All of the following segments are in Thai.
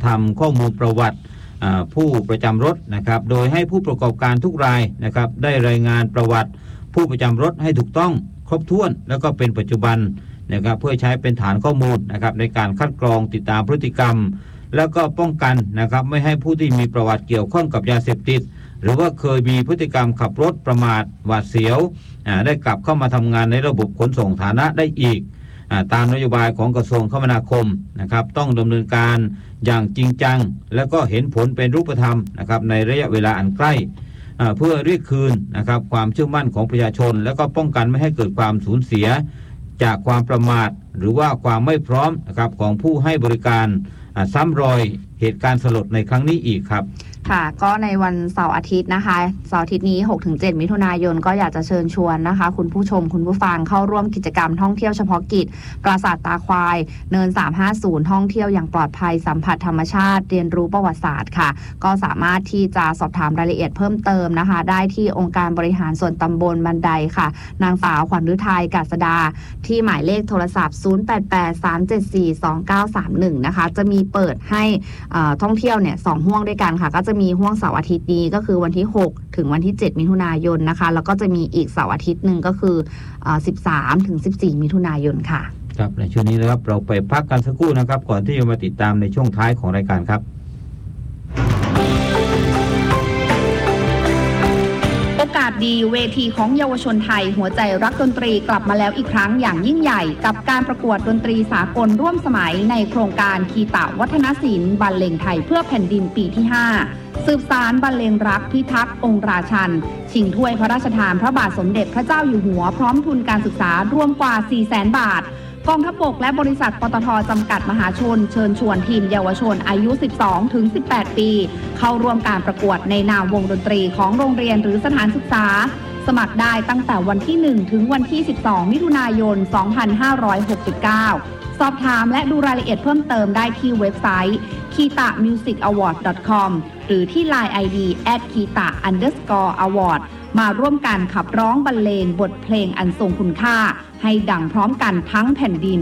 ทำข้อมูลประวัติผู้ประจำรถนะครับโดยให้ผู้ประกอบการทุกรายนะครับได้รายงานประวัติผู้ประจำรถให้ถูกต้องครบถ้วนแล้วก็เป็นปัจจุบันนะครับเพื่อใช้เป็นฐานข้อมูลนะครับในการคัดกรองติดตามพฤติกรรมแล้วก็ป้องกันนะครับไม่ให้ผู้ที่มีประวัติเกี่ยวข้องกับยาเสพติดหรือว่าเคยมีพฤติกรรมขับรถประมาทหวาดเสียวได้กลับเข้ามาทำงานในระบบขนส่งฐานะได้อีกตามนโยบายของกระทรวงคมนาคมนะครับต้องดำเนินการอย่างจริงจังและก็เห็นผลเป็นรูปธรรมนะครับในระยะเวลาอันใกล้เพื่อเรียกคืนนะครับความเชื่อมั่นของประชาชนและก็ป้องกันไม่ให้เกิดความสูญเสียจากความประมาทหรือว่าความไม่พร้อมนะครับของผู้ให้บริการซ้ำรอยเหตุการณ์สลดในครั้งนี้อีกครับค่ะก็ในวันเสาร์อาทิตย์นะคะเสาร์อาทิตย์นี้ 6-7 มิถุนายนก็อยากจะเชิญชวนนะคะคุณผู้ชมคุณผู้ฟังเข้าร่วมกิจกรรมท่องเที่ยวเฉพาะกิจปราสาทตาควายเนิน350ท่องเที่ยวอย่างปลอดภัยสัมผัสธรรมชาติเรียนรู้ประวัติศาสตร์ค่ะก็สามารถที่จะสอบถามรายละเอียดเพิ่มเติมนะคะได้ที่องค์การบริหารส่วนตำบลบันไดค่ะนางสาวขวัญฤทัยกาษดาที่หมายเลขโทรศัพท์0883742931นะคะจะมีเปิดให้ท่องเที่ยวเนี่ย2ห่วงด้วยกันค่ะก็จะมีห่วงเสาร์อาทิตย์นี้ก็คือวันที่6ถึงวันที่7มิถุนายนนะคะแล้วก็จะมีอีกเสาร์อาทิตย์นึงก็คือ13ถึง14มิถุนายนค่ะครับในช่วงนี้นะครับเราไปพักกันสักครู่นะครับก่อนที่จะมาติดตามในช่วงท้ายของรายการครับโอกาสดีเวทีของเยาวชนไทยหัวใจรักดนตรีกลับมาแล้วอีกครั้งอย่างยิ่งใหญ่กับการประกวดดนตรีสากลร่วมสมัยในโครงการคีตะวัฒนศิลป์บรรเลงไทยเพื่อแผ่นดินปีที่5สืบสานบรรเลงรักพิทักษ์องค์ราชันชิงถ้วยพระราชทานพระบาทสมเด็จพระเจ้าอยู่หัวพร้อมทุนการศึกษารวมกว่า 400,000 บาทกองทัพบกและบริษัทปตท.จำกัดมหาชนเชิญชวนทีมเยาวชนอายุ 12-18 ปีเข้าร่วมการประกวดในนามวงดนตรีของโรงเรียนหรือสถานศึกษาสมัครได้ตั้งแต่วันที่1ถึงวันที่12มิถุนายน2569สอบถามและดูรายละเอียดเพิ่มเติมได้ที่เว็บไซต์ kitamusicaward.com หรือที่ LINE ID @kita_award มาร่วมกันขับร้องบรรเลงบทเพลงอันทรงคุณค่าให้ดังพร้อมกันทั้งแผ่นดิน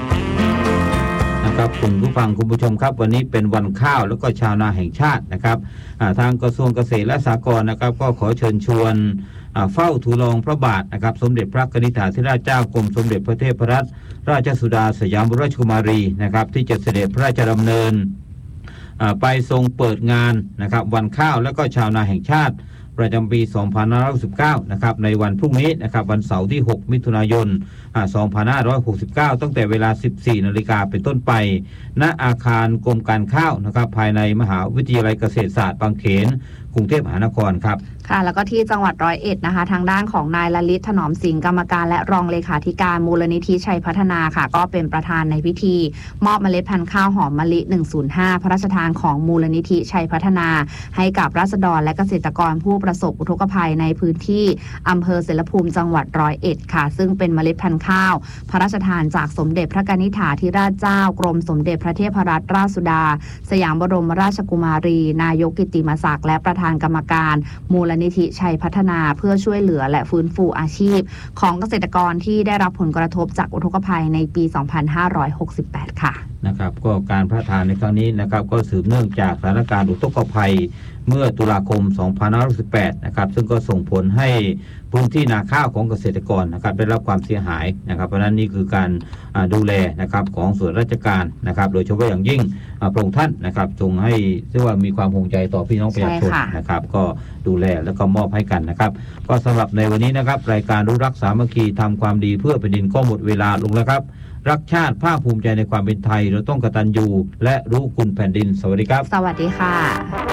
นะครับคุณผู้ฟังคุณผู้ชมครับวันนี้เป็นวันข้าวแล้วก็ชาวนาแห่งชาตินะครับทางกระทรวงเกษตรและสหกรณ์นะครับก็ขอเชิญชวนเฝ้าทูลลองพระบาทนะครับสมเด็จพระกนิษฐาธิราชเจ้ากรมสมเด็จพระเทพรัตนราชสุดาสยามบรมราชกุมารีนะครับที่จะเสด็จพระราชดำเนินไปทรงเปิดงานนะครับวันข้าวและก็ชาวนาแห่งชาติประจำปี2569นะครับในวันพรุ่งนี้นะครับวันเสาร์ที่6มิถุนายน2569ตั้งแต่เวลา 14 นาฬิกาเป็นต้นไปณอาคารกรมการข้าวนะครับภายในมหาวิทยาลัยเกษตรศาสตร์บางเขนกรุงเทพมหานครครับค่ะแล้วก็ที่จังหวัด101นะคะทางด้านของนายลลิตถนอมสิงห์กรรมการและรองเลขาธิการมูลนิธิชัยพัฒนาค่ะก็เป็นประธานในพิธีมอบเมล็ดพันธุ์ข้าวหอมมะลิ105พระราชทานของมูลนิธิชัยพัฒนาให้กับราษฎรและเกษตรกรผู้ประสบอุทกภัยในพื้นที่อำเภอเสรภูมิจังหวัด101ค่ะซึ่งเป็นเมล็ดพันธุ์ข้าวพระราชทานจากสมเด็จพระกนิษฐาธิราชเจ้ากรมสมเด็จพระเทพรัตนราชสุดาสยามบรมราชกุมารีนายกกิตติมศักดิ์และประธานกรรมการมูลนิธิชัยพัฒนาเพื่อช่วยเหลือและฟื้นฟูอาชีพของเกษตรกรที่ได้รับผลกระทบจากอุทกภัยในปี2568ค่ะนะครับก็การพระราชทานในครั้งนี้นะครับก็สืบเนื่องจากสถานการณ์อุทกภัยเมื่อตุลาคม2568นะครับซึ่งก็ส่งผลให้พื้นที่นาข้าวของเกษตรกรนะครับได้รับความเสียหายนะครับเพราะนั้นนี่คือการดูแลนะครับของส่วนราชการนะครับโดยเฉพาะอย่างยิ่งพระองค์ท่านนะครับทรงให้เรียกว่ามีความห่วงใยต่อพี่น้องประชาชนนะครับก็ดูแลแล้วก็มอบให้กันนะครับก็สำหรับในวันนี้นะครับรายการรู้รักสามัคคีทำความดีเพื่อแผ่นดินก็หมดเวลาลงแล้วครับรักชาติภาคภูมิใจในความเป็นไทยเราต้องกตัญญูและรู้คุณแผ่นดินสวัสดีครับสวัสดีค่ะ